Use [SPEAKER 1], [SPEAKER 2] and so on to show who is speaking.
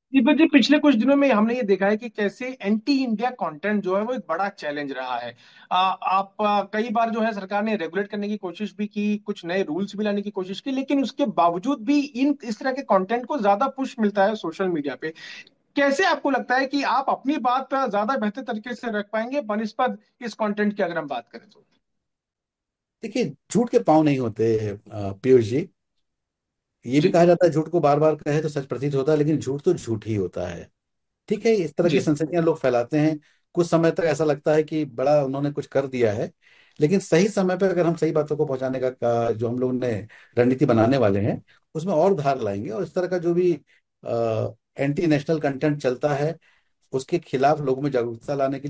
[SPEAKER 1] जी जी, पिछले कुछ दिनों में हमने ये देखा है कि कैसे एंटी इंडिया कंटेंट जो है वो एक बड़ा चैलेंज रहा है। कई बार जो है सरकार ने रेगुलेट करने की कोशिश भी की, कुछ नए रूल्स भी लाने की कोशिश की, लेकिन उसके बावजूद भी इन इस तरह के कंटेंट को ज्यादा पुश मिलता है सोशल मीडिया पे। कैसे आपको लगता है कि आप अपनी बात ज्यादा बेहतर तरीके से रख पाएंगे बनिस्पत इस कंटेंट की, अगर हम बात करें तो?
[SPEAKER 2] देखिए, झूठ के पाँव नहीं होते पीयूष जी। ये भी
[SPEAKER 1] जी
[SPEAKER 2] कहा जाता है झूठ को बार बार कहे तो सच प्रतीत होता है, लेकिन झूठ तो झूठ ही होता है। ठीक है, इस तरह की
[SPEAKER 1] जी
[SPEAKER 2] सनसनियां लोग फैलाते हैं। कुछ समय तक ऐसा लगता है कि बड़ा उन्होंने कुछ कर दिया है, लेकिन सही समय पर अगर हम सही बातों को पहुंचाने जो हम लोग ने रणनीति बनाने वाले हैं, उसमें और धार लाएंगे, और इस तरह का जो भी एंटी नेशनल कंटेंट चलता है उसके खिलाफ लोगों में जागरूकता लाने के